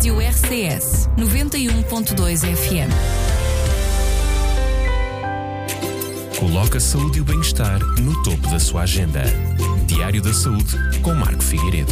Rádio RCS 91.2 FM. Coloca a saúde e o bem-estar no topo da sua agenda. Diário da Saúde com Marco Figueiredo.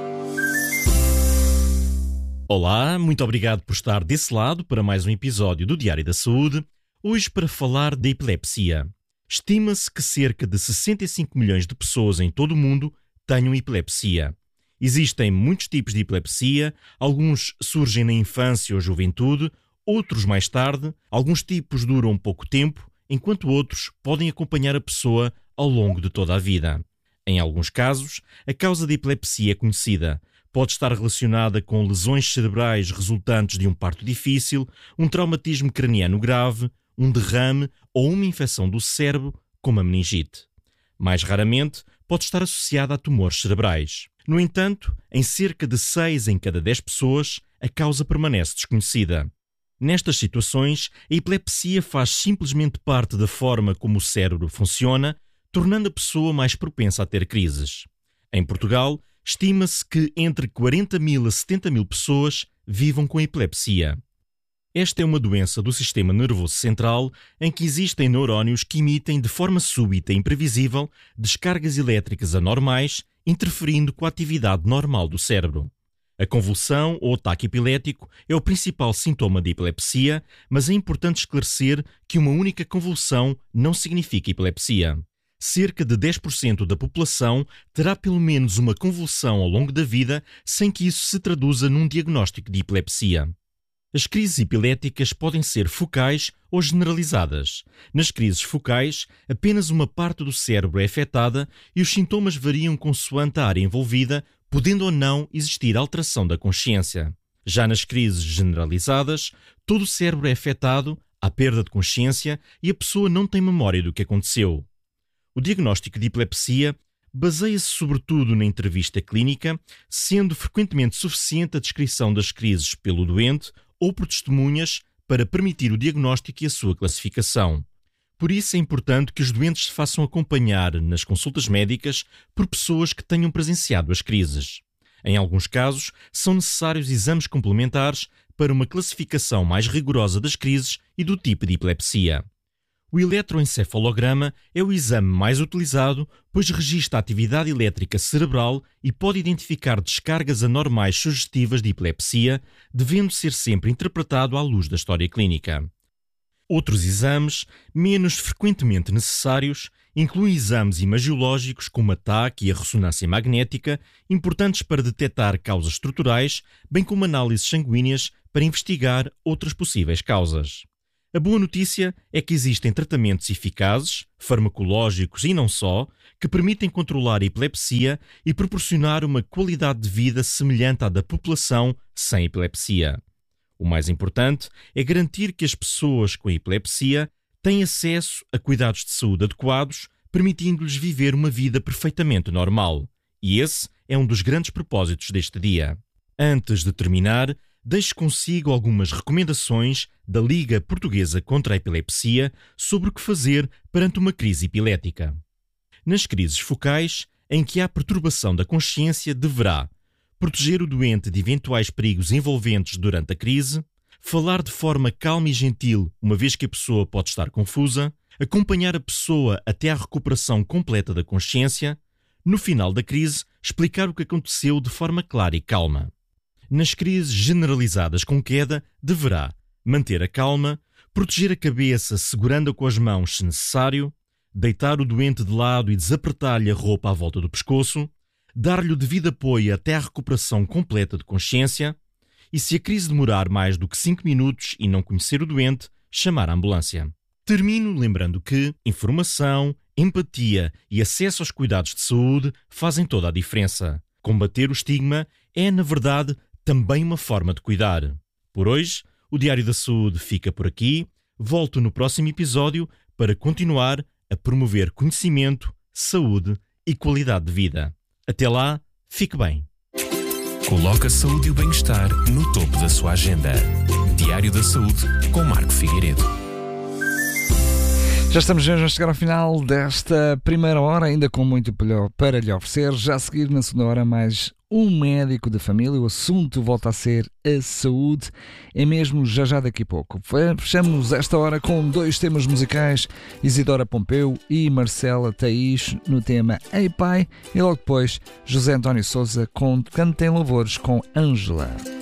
Olá, muito obrigado por estar desse lado para mais um episódio do Diário da Saúde. Hoje para falar da epilepsia. Estima-se que cerca de 65 milhões de pessoas em todo o mundo tenham epilepsia. Existem muitos tipos de epilepsia, alguns surgem na infância ou juventude, outros mais tarde, alguns tipos duram pouco tempo, enquanto outros podem acompanhar a pessoa ao longo de toda a vida. Em alguns casos, a causa da epilepsia é conhecida. Pode estar relacionada com lesões cerebrais resultantes de um parto difícil, um traumatismo craniano grave, um derrame ou uma infecção do cérebro, como a meningite. Mais raramente, pode estar associada a tumores cerebrais. No entanto, em cerca de 6 em cada 10 pessoas, a causa permanece desconhecida. Nestas situações, a epilepsia faz simplesmente parte da forma como o cérebro funciona, tornando a pessoa mais propensa a ter crises. Em Portugal, estima-se que entre 40 mil a 70 mil pessoas vivam com epilepsia. Esta é uma doença do sistema nervoso central em que existem neurónios que emitem de forma súbita e imprevisível descargas elétricas anormais, interferindo com a atividade normal do cérebro. A convulsão ou ataque epilético é o principal sintoma de epilepsia, mas é importante esclarecer que uma única convulsão não significa epilepsia. Cerca de 10% da população terá pelo menos uma convulsão ao longo da vida sem que isso se traduza num diagnóstico de epilepsia. As crises epiléticas podem ser focais ou generalizadas. Nas crises focais, apenas uma parte do cérebro é afetada e os sintomas variam consoante a área envolvida, podendo ou não existir alteração da consciência. Já nas crises generalizadas, todo o cérebro é afetado, há perda de consciência e a pessoa não tem memória do que aconteceu. O diagnóstico de epilepsia baseia-se sobretudo na entrevista clínica, sendo frequentemente suficiente a descrição das crises pelo doente ou por testemunhas para permitir o diagnóstico e a sua classificação. Por isso é importante que os doentes se façam acompanhar nas consultas médicas por pessoas que tenham presenciado as crises. Em alguns casos, são necessários exames complementares para uma classificação mais rigorosa das crises e do tipo de epilepsia. O eletroencefalograma é o exame mais utilizado, pois registra a atividade elétrica cerebral e pode identificar descargas anormais sugestivas de epilepsia, devendo ser sempre interpretado à luz da história clínica. Outros exames, menos frequentemente necessários, incluem exames imagiológicos como a TAC e a ressonância magnética, importantes para detectar causas estruturais, bem como análises sanguíneas para investigar outras possíveis causas. A boa notícia é que existem tratamentos eficazes, farmacológicos e não só, que permitem controlar a epilepsia e proporcionar uma qualidade de vida semelhante à da população sem epilepsia. O mais importante é garantir que as pessoas com epilepsia têm acesso a cuidados de saúde adequados, permitindo-lhes viver uma vida perfeitamente normal. E esse é um dos grandes propósitos deste dia. Antes de terminar, deixo consigo algumas recomendações da Liga Portuguesa contra a Epilepsia sobre o que fazer perante uma crise epilética. Nas crises focais, em que há perturbação da consciência, deverá proteger o doente de eventuais perigos envolventes durante a crise, falar de forma calma e gentil, uma vez que a pessoa pode estar confusa, acompanhar a pessoa até à recuperação completa da consciência, no final da crise, explicar o que aconteceu de forma clara e calma. Nas crises generalizadas com queda, deverá manter a calma, proteger a cabeça segurando-a com as mãos se necessário, deitar o doente de lado e desapertar-lhe a roupa à volta do pescoço, dar-lhe o devido apoio até à recuperação completa de consciência e, se a crise demorar mais do que 5 minutos e não conhecer o doente, chamar a ambulância. Termino lembrando que informação, empatia e acesso aos cuidados de saúde fazem toda a diferença. Combater o estigma é, na verdade, também uma forma de cuidar. Por hoje, o Diário da Saúde fica por aqui. Volto no próximo episódio para continuar a promover conhecimento, saúde e qualidade de vida. Até lá, fique bem. Coloca a saúde e o bem-estar no topo da sua agenda. Diário da Saúde com Marco Figueiredo. Já estamos a chegar ao final desta primeira hora, ainda com muito para lhe oferecer. Já a seguir, na segunda hora, mais um médico de família. O assunto volta a ser a saúde. É mesmo já daqui a pouco. Fechamos esta hora com 2 temas musicais, Isidora Pompeu e Marcela Thaís no tema Ei Pai, e logo depois José António Sousa com Cantem Louvores com Ângela.